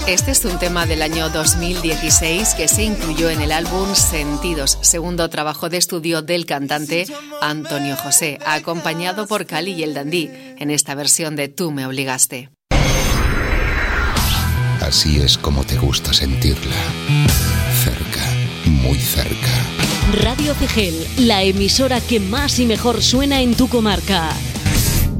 Este es un tema del año 2016 que se incluyó en el álbum Sentidos, segundo trabajo de estudio del cantante Antonio José, acompañado por Cali y el Dandí, en esta versión de Tú me obligaste. Así es como te gusta sentirla. Cerca, muy cerca. Radio Cegel, la emisora que más y mejor suena en tu comarca.